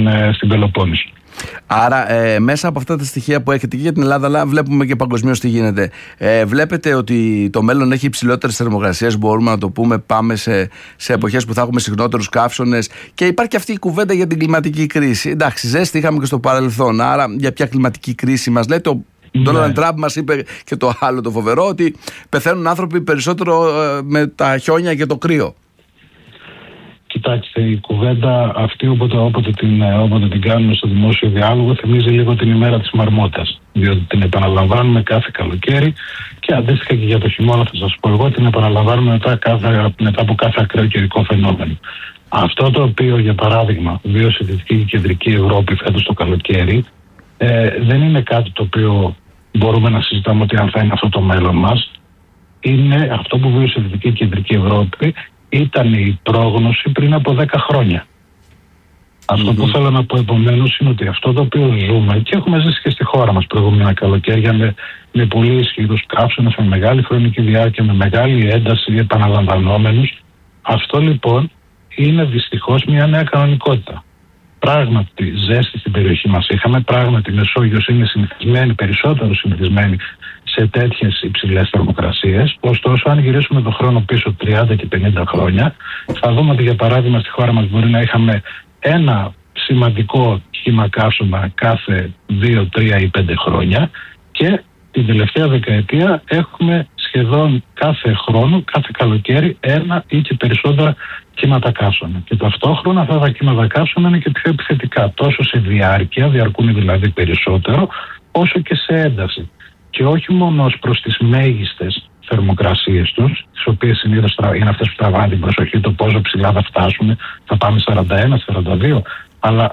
στην Πελοπόννησο. Άρα μέσα από αυτά τα στοιχεία που έχετε και για την Ελλάδα, αλλά βλέπουμε και παγκοσμίως τι γίνεται, βλέπετε ότι το μέλλον έχει υψηλότερες θερμοκρασίες, μπορούμε να το πούμε, πάμε σε εποχές που θα έχουμε συχνότερους καύσωνες, και υπάρχει αυτή η κουβέντα για την κλιματική κρίση. Εντάξει, ζέστη είχαμε και στο παρελθόν, άρα για ποια κλιματική κρίση μας λέτε? Ο Ντόναλντ Τραμπ μας είπε και το άλλο το φοβερό, ότι πεθαίνουν άνθρωποι περισσότερο με τα χιόνια και το κρύο. Κοιτάξτε, η κουβέντα αυτή όποτε την κάνουμε στο δημόσιο διάλογο θυμίζει λίγο την ημέρα της Μαρμότας, διότι την επαναλαμβάνουμε κάθε καλοκαίρι, και αντίστοιχα και για το χειμώνα θα σας πω εγώ, την επαναλαμβάνουμε μετά από κάθε ακραίο καιρικό φαινόμενο. Αυτό το οποίο, για παράδειγμα, βίωσε η Δυτική και Κεντρική Ευρώπη φέτος το καλοκαίρι, δεν είναι κάτι το οποίο μπορούμε να συζητάμε ότι αν θα είναι αυτό το μέλλον μας. Είναι αυτό που βίωσε η Δυτική και Κεντρική Ευρώπη, ήταν η πρόγνωση πριν από 10 χρόνια. Αυτό που θέλω να πω επομένως είναι ότι αυτό το οποίο ζούμε, και έχουμε ζήσει και στη χώρα μας προηγούμενα καλοκαίρια με πολύ ισχυρούς καύσωνες, με μεγάλη χρονική διάρκεια, με μεγάλη ένταση, επαναλαμβανόμενους, αυτό λοιπόν είναι δυστυχώς μια νέα κανονικότητα. Πράγματι ζέστη στην περιοχή μας είχαμε, πράγματι η Μεσόγειος είναι περισσότερο συνηθισμένη σε τέτοιες υψηλές θερμοκρασίες. Ωστόσο, αν γυρίσουμε τον χρόνο πίσω 30 και 50 χρόνια, θα δούμε ότι για παράδειγμα στη χώρα μας μπορεί να είχαμε ένα σημαντικό κύμα καύσωνα κάθε 2, 3 ή 5 χρόνια, και την τελευταία δεκαετία έχουμε σχεδόν κάθε χρόνο, κάθε καλοκαίρι, ένα ή και περισσότερα κύματα καύσωνα. Και ταυτόχρονα αυτά τα κύματα καύσωνα είναι και πιο επιθετικά, τόσο σε διάρκεια, διαρκούν δηλαδή περισσότερο, όσο και σε ένταση. Και όχι μόνο ως προς τις μέγιστες θερμοκρασίες τους, τις οποίες συνήθως είναι αυτές που τραβάνε την προσοχή, το πόσο ψηλά θα φτάσουμε, θα πάμε 41-42, αλλά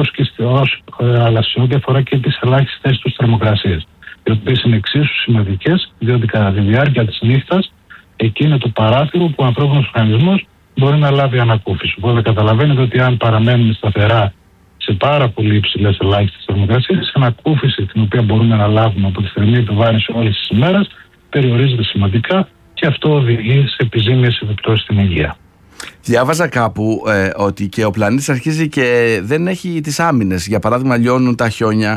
αλλά σε ό,τι αφορά και τις ελάχιστες τους θερμοκρασίες, οι οποίες είναι εξίσου σημαντικές, διότι κατά τη διάρκεια της νύχτας εκεί είναι το παράθυρο που ο ανθρώπινος οργανισμός μπορεί να λάβει ανακούφιση. Οπότε καταλαβαίνετε ότι αν παραμένουμε σταθερά σε πάρα πολύ υψηλές ελάχιστες θερμοκρασίες, η ανακούφιση την οποία μπορούμε να λάβουμε από τη θερμή επιβάρυνση όλης της ημέρας περιορίζεται σημαντικά, και αυτό οδηγεί σε επιζήμιες επιπτώσεις στην υγεία. Διάβαζα κάπου ότι και ο πλανήτης αρχίζει και δεν έχει τις άμυνες. Για παράδειγμα, λιώνουν τα χιόνια,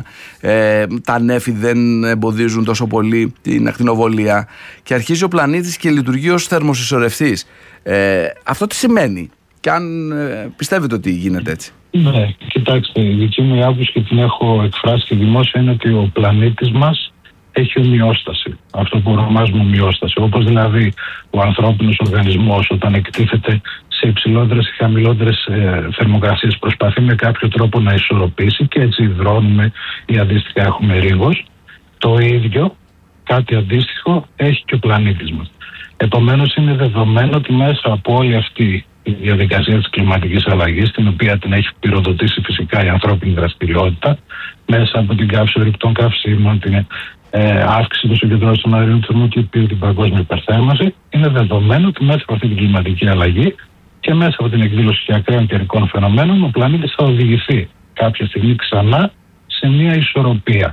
τα νέφη δεν εμποδίζουν τόσο πολύ την ακτινοβολία, και αρχίζει ο πλανήτης και λειτουργεί ως θερμοσυσσωρευτής. Αυτό τι σημαίνει, και αν πιστεύετε ότι γίνεται έτσι? Ναι, κοιτάξτε, η δική μου άποψη, και την έχω εκφράσει και δημόσια, είναι ότι ο πλανήτης μας έχει ομοιόσταση. Αυτό που ονομάζουμε ομοιόσταση. Όπως δηλαδή ο ανθρώπινος οργανισμός, όταν εκτίθεται σε υψηλότερες ή χαμηλότερες θερμοκρασίες, προσπαθεί με κάποιο τρόπο να ισορροπήσει, και έτσι υδρώνουμε ή αντίστοιχα έχουμε ρίγος. Το ίδιο, κάτι αντίστοιχο, έχει και ο πλανήτης μας. Επομένως, είναι δεδομένο ότι μέσα από όλη αυτή η διαδικασία της κλιματικής αλλαγής, την οποία την έχει πυροδοτήσει φυσικά η ανθρώπινη δραστηριότητα, μέσα από την καύση ορυκτών καυσίμων, την αύξηση των συγκεντρώσεων των αερίων του θερμοκηπίου, την παγκόσμια υπερθέρμανση, είναι δεδομένο ότι μέσα από αυτή την κλιματική αλλαγή και μέσα από την εκδήλωση και ακραίων καιρικών φαινομένων, ο πλανήτης θα οδηγηθεί κάποια στιγμή ξανά σε μια ισορροπία.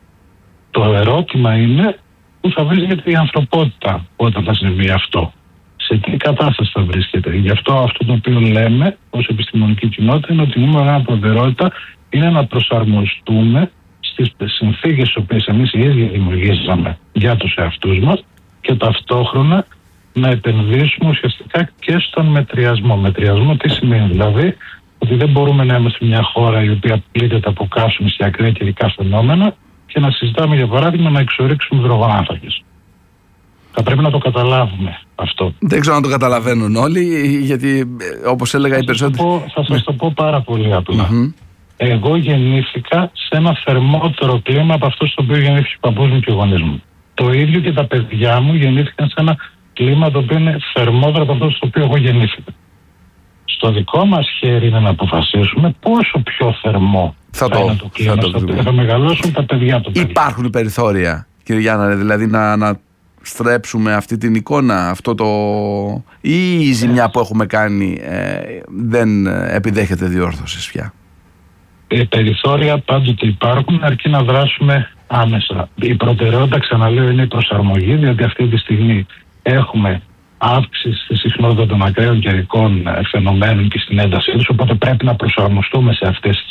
Το ερώτημα είναι πού θα βρίσκεται η ανθρωπότητα όταν θα συμβεί αυτό. Σε τι κατάσταση θα βρίσκεται. Γι' αυτό το οποίο λέμε ως επιστημονική κοινότητα είναι ότι η νούμερο 1 προτεραιότητα είναι να προσαρμοστούμε στις συνθήκες τις οποίες εμείς οι ίδιοι δημιουργήσαμε για τους εαυτούς μας, και ταυτόχρονα να επενδύσουμε ουσιαστικά και στον μετριασμό. Μετριασμό τι σημαίνει? Δηλαδή ότι δεν μπορούμε να είμαστε μια χώρα η οποία πλήττεται από καύσιμες και ακραία καιρικά φαινόμενα και να συζητάμε για παράδειγμα να εξορίξουμε υδρογονάνθρακες. Θα πρέπει να το καταλάβουμε αυτό. Δεν ξέρω αν το καταλαβαίνουν όλοι, γιατί όπως έλεγα οι περισσότεροι... Θα σας το πω πάρα πολύ απλά. Εγώ γεννήθηκα σε ένα θερμότερο κλίμα από αυτό στο οποίο γεννήθηκε ο παππούς μου και ο γονείς μου. Το ίδιο και τα παιδιά μου γεννήθηκαν σε ένα κλίμα το οποίο είναι θερμότερο από αυτό στο οποίο εγώ γεννήθηκα. Στο δικό μας χέρι είναι να αποφασίσουμε πόσο πιο θερμό θα είναι το κλίμα στο οποίο θα μεγαλώσουν τα παιδιά του. Υπάρχουν περιθώρια, κύριε Γιάννα, δηλαδή να στρέψουμε αυτή την εικόνα, αυτό το... ή η ζημιά που έχουμε κάνει δεν επιδέχεται διόρθωσης πια? Περιθώρια πάντοτε υπάρχουν, αρκεί να δράσουμε άμεσα. Η προτεραιότητα, ξαναλέω, είναι η προσαρμογή, διότι αυτή τη στιγμή έχουμε αύξηση στη συχνότητα των ακραίων καιρικών φαινομένων και στην έντασή τους, οπότε πρέπει να προσαρμοστούμε σε αυτές τις